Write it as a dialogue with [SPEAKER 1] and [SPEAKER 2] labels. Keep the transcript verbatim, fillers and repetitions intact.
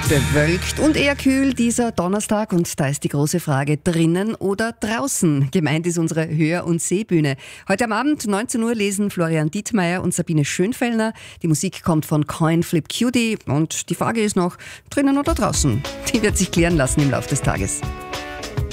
[SPEAKER 1] Bewölkt und eher kühl dieser Donnerstag und da ist die große Frage, drinnen oder draußen? Gemeint ist unsere Hör- und Sehbühne. Heute am Abend neunzehn Uhr lesen Florian Dietmeier und Sabine Schönfellner. Die Musik kommt von Coin Flip Cutie und die Frage ist noch, drinnen oder draußen? Die wird sich klären lassen im Laufe des Tages.